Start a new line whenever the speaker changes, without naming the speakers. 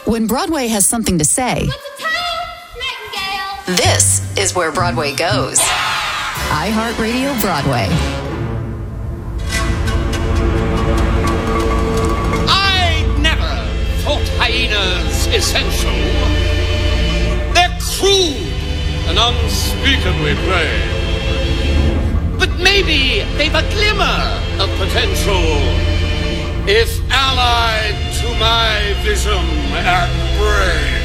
When Broadway has something to say,
What's the time, Nightingale?
this is where Broadway goes. iHeartRadio Broadway.
I never thought hyenas essential. They're crude and unspeakably plain. But maybe they've a glimmer of potential if allied to my vision and brain.